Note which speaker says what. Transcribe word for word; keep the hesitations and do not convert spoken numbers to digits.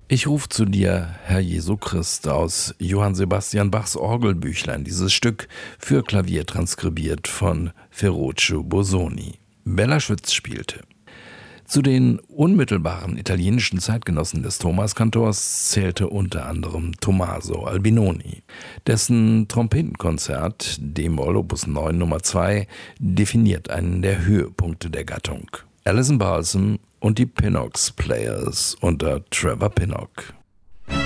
Speaker 1: Ich ruf zu dir, Herr Jesu Christ, aus Johann Sebastian Bachs Orgelbüchlein, dieses Stück für Klavier transkribiert von Ferruccio Busoni. Bella Schütz spielte. Zu den unmittelbaren italienischen Zeitgenossen des Thomaskantors zählte unter anderem Tommaso Albinoni. Dessen Trompetenkonzert, D-Moll Opus neun Nummer zwei, definiert einen der Höhepunkte der Gattung. Alison Balsom und die Pinnock Players unter Trevor Pinnock.